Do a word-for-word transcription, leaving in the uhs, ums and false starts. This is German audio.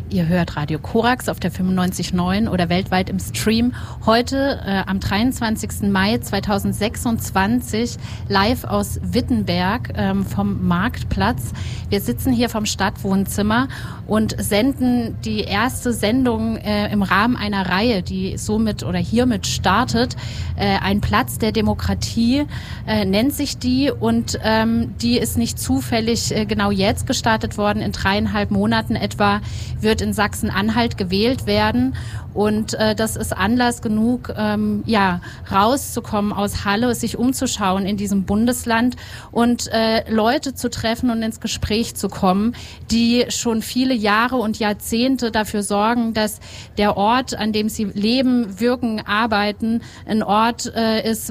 Ihr hört Radio Korax auf der fünfundneunzig Komma neun oder weltweit im Stream. Heute äh, am dreiundzwanzigsten Mai zweitausendsechsundzwanzig live aus Wittenberg ähm, vom Marktplatz. Wir sitzen hier vom Stadtwohnzimmer und senden die erste Sendung äh, im Rahmen einer Reihe, die somit oder hiermit startet. Äh, ein Platz der Demokratie äh, nennt sich die und ähm, die ist nicht zufällig äh, genau jetzt gestartet worden. In dreieinhalb Monaten etwa wird in Sachsen-Anhalt gewählt werden und äh, das ist Anlass genug, ähm, ja, rauszukommen aus Halle, sich umzuschauen in diesem Bundesland und äh, Leute zu treffen und ins Gespräch zu kommen, die schon viele Jahre und Jahrzehnte dafür sorgen, dass der Ort, an dem sie leben, wirken, arbeiten, ein Ort äh, ist,